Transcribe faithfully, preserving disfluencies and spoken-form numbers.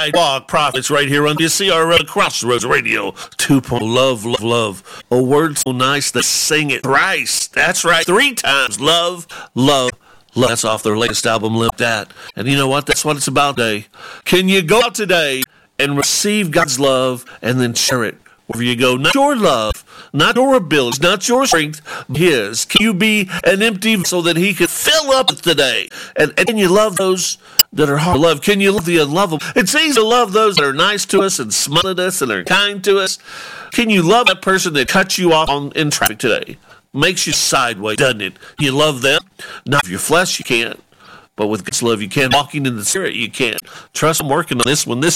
Sidewalk Prophets right here on the C R L Crossroads Radio. two point oh Love, love, love. A word so nice that sing it thrice. That's right, three times. Love, love, love. That's off their latest album, Live That. And you know what? That's what it's about today. Can you go out today and receive God's love and then share it wherever you go? Not your love, not your abilities, not your strength, His. Can you be an empty vessel that He can fill up today? And, and can you love those that are hard to love? Can you love the unlovable? It's easy to love those that are nice to us and smile at us and are kind to us. Can you love that person that cuts you off on, in traffic today? Makes you sideways, doesn't it? You love them. Not with your flesh, you can't. But with God's love, you can. Walking in the Spirit, you can. Trust I'm working on this one. This